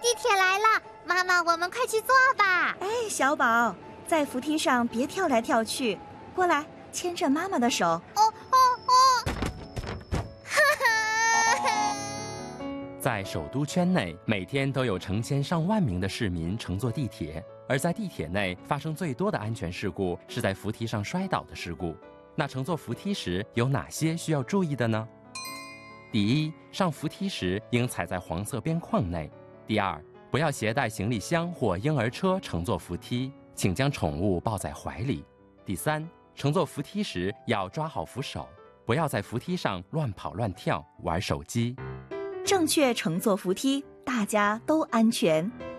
地铁来了，妈妈，我们快去坐吧。 哎，小宝，在扶梯上别跳来跳去，过来牵着妈妈的手。 在首都圈内，每天都有成千上万名的市民乘坐地铁，而在地铁内发生最多的安全事故是在扶梯上摔倒的事故。那乘坐扶梯时有哪些需要注意的呢？第一，上扶梯时应踩在黄色边框内。第二，不要携带行李箱或婴儿车乘坐扶梯，请将宠物抱在怀里。第三，乘坐扶梯时要抓好扶手，不要在扶梯上乱跑乱跳，玩手机。 正确乘坐扶梯，大家都安全。